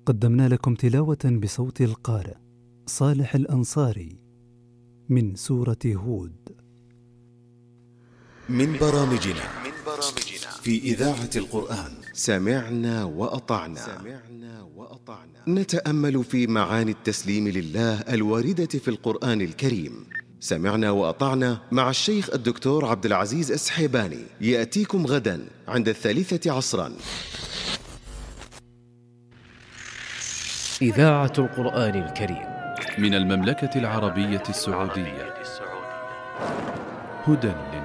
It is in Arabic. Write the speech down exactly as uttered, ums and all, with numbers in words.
قدمنا لكم تلاوة بصوت القارئ صالح الأنصاري من سورة هود. من برامجنا في إذاعة القرآن سمعنا وأطعنا. نتأمل في معاني التسليم لله الواردة في القرآن الكريم. سمعنا وأطعنا مع الشيخ الدكتور عبد العزيز السحيباني، يأتيكم غدا عند الثالثة عصرا. إذاعة القرآن الكريم من المملكة العربية السعودية. هدى